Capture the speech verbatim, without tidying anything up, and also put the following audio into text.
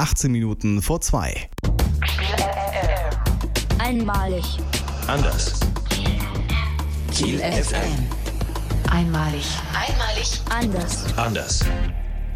achtzehn Minuten vor zwei. Einmalig. Anders. Kiel F M. Einmalig. Einmalig. Anders. Anders.